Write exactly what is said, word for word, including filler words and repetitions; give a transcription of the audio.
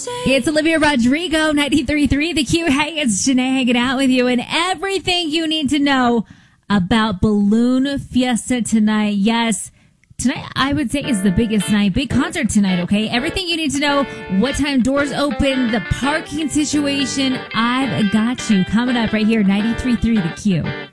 It's Olivia Rodrigo, ninety-three point three The Q. Hey, it's Janae hanging out with you and everything you need to know about Balloon Fiesta tonight. Yes, tonight I would say is the biggest night. Big concert tonight, okay? Everything you need to know, what time doors open, the parking situation. I've got you coming up right here, ninety-three point three The Q.